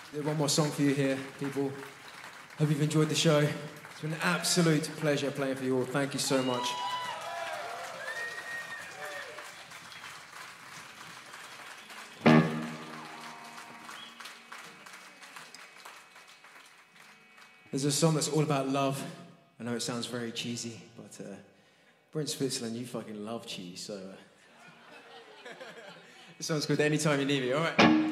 One more song for you here, people. Hope you've enjoyed the show. It's been an absolute pleasure playing for you all. Thank you so much. There's a song that's all about love. I know it sounds very cheesy, but we're in Switzerland, you fucking love cheese, so... This song's called Anytime You Need Me, all right?